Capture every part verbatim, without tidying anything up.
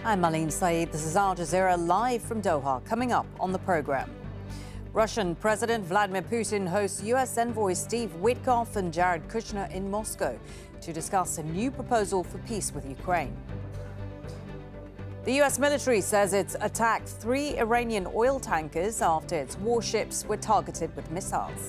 I'm Marlene Saeed. This is Al Jazeera live from Doha. Coming up on the program, Russian President Vladimir Putin hosts U S envoy Steve Witkoff and Jared Kushner in Moscow to discuss a new proposal for peace with Ukraine. The U S military says it's attacked three Iranian oil tankers after its warships were targeted with missiles.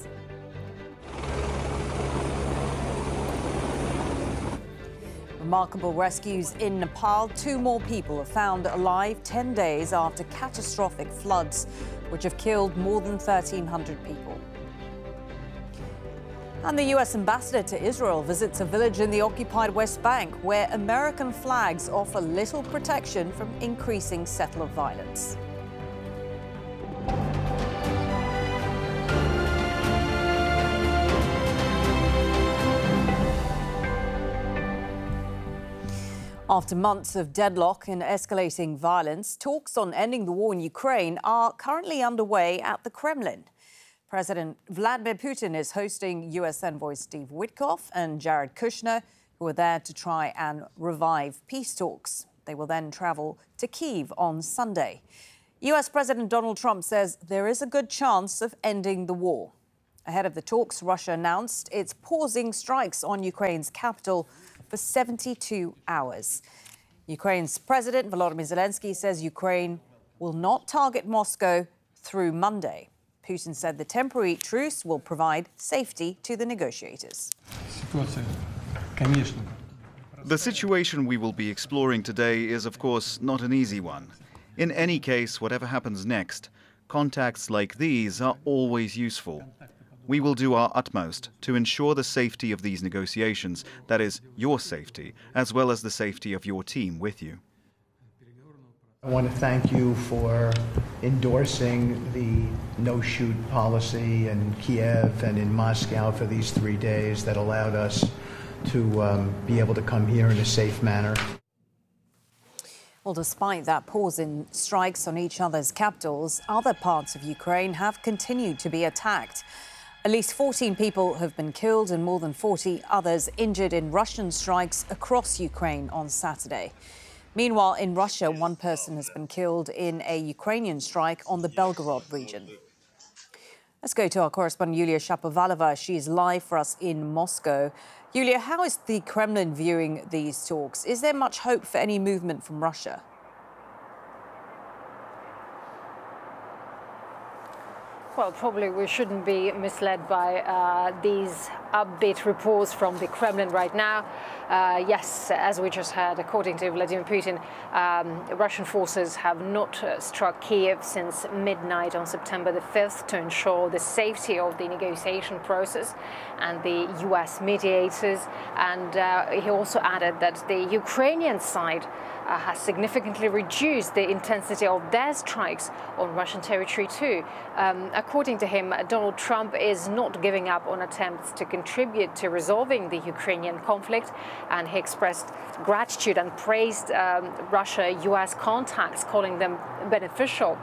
Remarkable rescues in Nepal. Two more people are found alive ten days after catastrophic floods, which have killed more than thirteen hundred people. And the U S ambassador to Israel visits a village in the occupied West Bank, where American flags offer little protection from increasing settler violence. After months of deadlock and escalating violence, talks on ending the war in Ukraine are currently underway at the Kremlin. President Vladimir Putin is hosting U S envoy Steve Witkoff and Jared Kushner, who are there to try and revive peace talks. They will then travel to Kyiv on Sunday. U S President Donald Trump says there is a good chance of ending the war. Ahead of the talks, Russia announced it's pausing strikes on Ukraine's capital for seventy-two hours. Ukraine's President Volodymyr Zelensky says Ukraine will not target Moscow through Monday. Putin said the temporary truce will provide safety to the negotiators. The situation we will be exploring today is, of course, not an easy one. In any case, whatever happens next, contacts like these are always useful. We will do our utmost to ensure the safety of these negotiations, that is, your safety, as well as the safety of your team with you. I want to thank you for endorsing the no-shoot policy in Kiev and in Moscow for these three days that allowed us to um, be able to come here in a safe manner. Well, despite that pause in strikes on each other's capitals, other parts of Ukraine have continued to be attacked. At least fourteen people have been killed and more than forty others injured in Russian strikes across Ukraine on Saturday. Meanwhile, in Russia, one person has been killed in a Ukrainian strike on the Belgorod region. Let's go to our correspondent, Yulia Shapovalova. She's live for us in Moscow. Yulia, how is the Kremlin viewing these talks? Is there much hope for any movement from Russia? Well, probably we shouldn't be misled by uh, these upbeat reports from the Kremlin right now. Uh, yes, as we just heard, according to Vladimir Putin, um, Russian forces have not uh, struck Kiev since midnight on September the fifth to ensure the safety of the negotiation process and the U S mediators. And uh, he also added that the Ukrainian side uh, has significantly reduced the intensity of their strikes on Russian territory too. Um, According to him, Donald Trump is not giving up on attempts to contribute to resolving the Ukrainian conflict, and he expressed gratitude and praised um, Russia-U S contacts, calling them beneficial.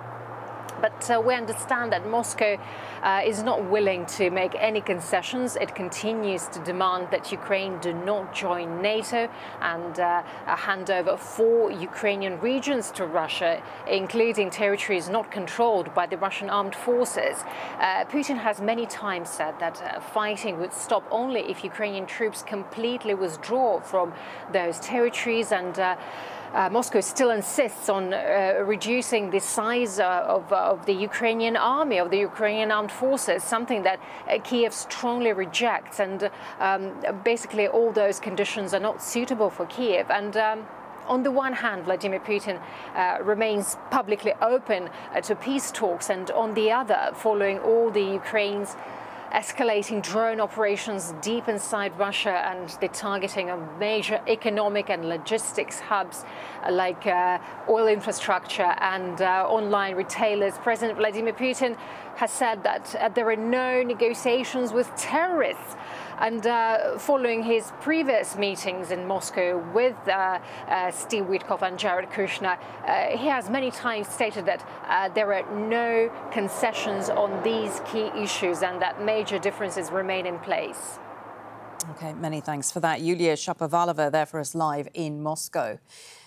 But uh, we understand that Moscow uh, is not willing to make any concessions. It continues to demand that Ukraine do not join NATO and uh, hand over four Ukrainian regions to Russia, including territories not controlled by the Russian armed forces. Uh, Putin has many times said that uh, fighting would stop only if Ukrainian troops completely withdraw from those territories, and uh, Uh, Moscow still insists on uh, reducing the size uh, of, uh, of the Ukrainian army, of the Ukrainian armed forces, something that uh, Kiev strongly rejects. And um, basically all those conditions are not suitable for Kiev. And um, on the one hand, Vladimir Putin uh, remains publicly open uh, to peace talks, and on the other, following all the Ukraine's escalating drone operations deep inside Russia and the targeting of major economic and logistics hubs like uh, oil infrastructure and uh, online retailers, President Vladimir Putin has said that uh, there are no negotiations with terrorists. And uh, following his previous meetings in Moscow with uh, uh, Steve Witkoff and Jared Kushner, uh, he has many times stated that uh, there are no concessions on these key issues and that major differences remain in place. OK, many thanks for that. Yulia Shapovalova there for us live in Moscow.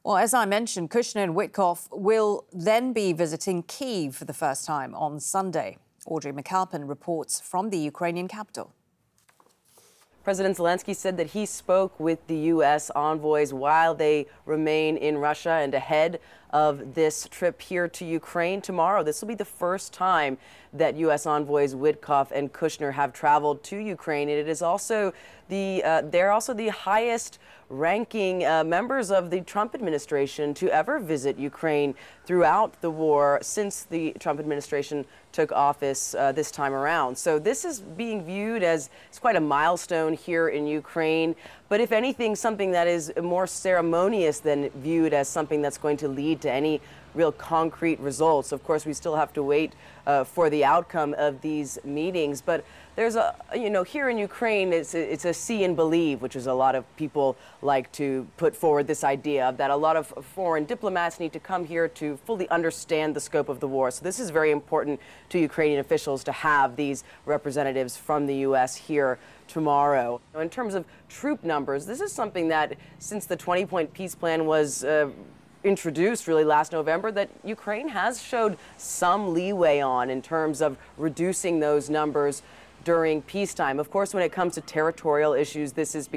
Well, as I mentioned, Kushner and Witkoff will then be visiting Kyiv for the first time on Sunday. Audrey McAlpin reports from the Ukrainian capital. President Zelensky said that he spoke with the U S envoys while they remain in Russia and ahead of this trip here to Ukraine tomorrow. This will be the first time that U S envoys Witkoff and Kushner have traveled to Ukraine. And it is also the uh, they're also the highest ranking uh, members of the Trump administration to ever visit Ukraine throughout the war since the Trump administration took office uh, this time around. So this is being viewed as it's quite a milestone here in Ukraine. But if anything, something that is more ceremonious than viewed as something that's going to lead to any real concrete results. Of course, we still have to wait uh, for the outcome of these meetings. But there's a, you know, here in Ukraine, it's a, it's a see and believe, which is a lot of people like to put forward this idea of that a lot of foreign diplomats need to come here to fully understand the scope of the war. So this is very important to Ukrainian officials to have these representatives from the U S here tomorrow. In terms of troop numbers, this is something that since the twenty-point peace plan was uh, introduced really last November, that Ukraine has showed some leeway on in terms of reducing those numbers during peacetime. Of course, when it comes to territorial issues, this is